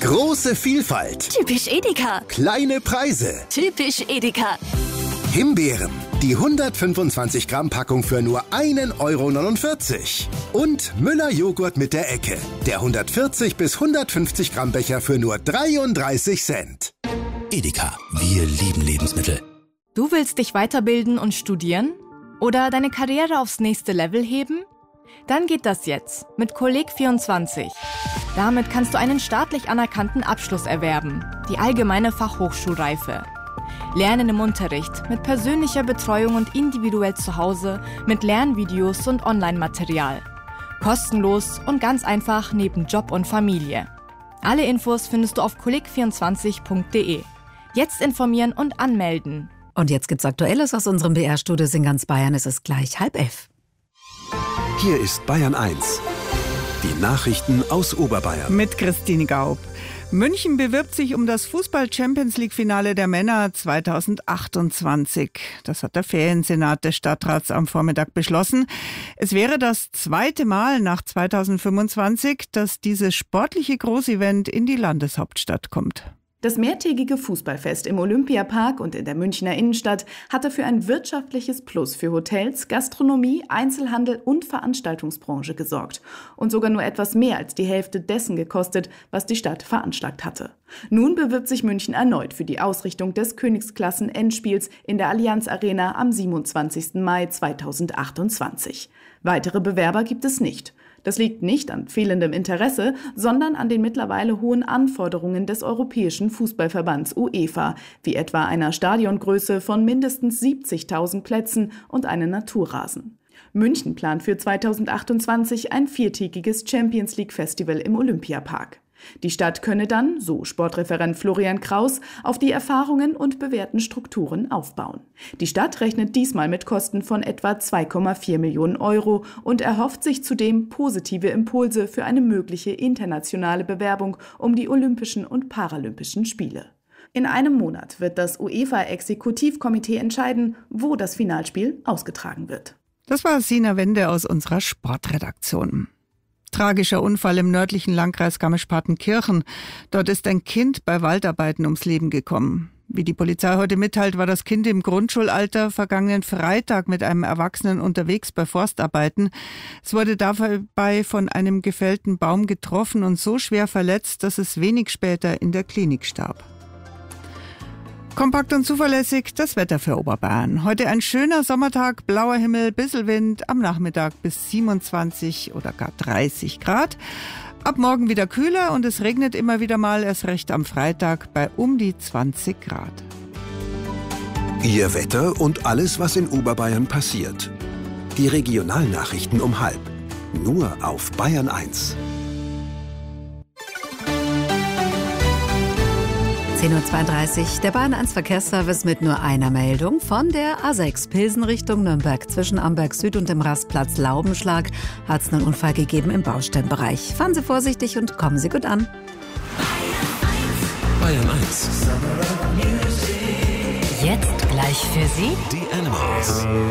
Große Vielfalt. Typisch Edeka. Kleine Preise. Typisch Edeka. Himbeeren. Die 125 Gramm Packung für nur 1,49 €. Und Müller Joghurt mit der Ecke. Der 140 bis 150 Gramm Becher für nur 33 Cent. Edeka, wir lieben Lebensmittel. Du willst dich weiterbilden und studieren? Oder deine Karriere aufs nächste Level heben? Dann geht das jetzt mit Kolleg24. Damit kannst du einen staatlich anerkannten Abschluss erwerben, die allgemeine Fachhochschulreife. Lernen im Unterricht, mit persönlicher Betreuung und individuell zu Hause, mit Lernvideos und Online-Material. Kostenlos und ganz einfach neben Job und Familie. Alle Infos findest du auf kolleg24.de. Jetzt informieren und anmelden. Und jetzt gibt's Aktuelles aus unserem BR-Studio in ganz Bayern. Es ist gleich 10:30. Hier ist Bayern 1. Die Nachrichten aus Oberbayern. Mit Christine Gaub. München bewirbt sich um das Fußball-Champions-League-Finale der Männer 2028. Das hat der Feriensenat des Stadtrats am Vormittag beschlossen. Es wäre das zweite Mal nach 2025, dass dieses sportliche Großevent in die Landeshauptstadt kommt. Das mehrtägige Fußballfest im Olympiapark und in der Münchner Innenstadt hatte für ein wirtschaftliches Plus für Hotels, Gastronomie, Einzelhandel und Veranstaltungsbranche gesorgt und sogar nur etwas mehr als die Hälfte dessen gekostet, was die Stadt veranschlagt hatte. Nun bewirbt sich München erneut für die Ausrichtung des Königsklassen-Endspiels in der Allianz Arena am 27. Mai 2028. Weitere Bewerber gibt es nicht. Das liegt nicht an fehlendem Interesse, sondern an den mittlerweile hohen Anforderungen des Europäischen Fußballverbands UEFA, wie etwa einer Stadiongröße von mindestens 70.000 Plätzen und einem Naturrasen. München plant für 2028 ein viertägiges Champions-League-Festival im Olympiapark. Die Stadt könne dann, so Sportreferent Florian Kraus, auf die Erfahrungen und bewährten Strukturen aufbauen. Die Stadt rechnet diesmal mit Kosten von etwa 2,4 Millionen € und erhofft sich zudem positive Impulse für eine mögliche internationale Bewerbung um die Olympischen und Paralympischen Spiele. In einem Monat wird das UEFA-Exekutivkomitee entscheiden, wo das Finalspiel ausgetragen wird. Das war Sina Wende aus unserer Sportredaktion. Tragischer Unfall im nördlichen Landkreis Garmisch-Partenkirchen. Dort ist ein Kind bei Waldarbeiten ums Leben gekommen. Wie die Polizei heute mitteilt, war das Kind im Grundschulalter vergangenen Freitag mit einem Erwachsenen unterwegs bei Forstarbeiten. Es wurde dabei von einem gefällten Baum getroffen und so schwer verletzt, dass es wenig später in der Klinik starb. Kompakt und zuverlässig das Wetter für Oberbayern. Heute ein schöner Sommertag, blauer Himmel, bisschen Wind, am Nachmittag bis 27 oder gar 30 Grad. Ab morgen wieder kühler und es regnet immer wieder mal, erst recht am Freitag bei um die 20 Grad. Ihr Wetter und alles, was in Oberbayern passiert. Die Regionalnachrichten um 12:30. Nur auf Bayern 1. 10:32 Uhr, der Bayern 1 Verkehrsservice mit nur einer Meldung. Von der A6 Pilsen Richtung Nürnberg zwischen Amberg Süd und dem Rastplatz Laubenschlag hat es einen Unfall gegeben im Baustellenbereich. Fahren Sie vorsichtig und kommen Sie gut an. Bayern 1. Jetzt gleich für Sie Die Animals.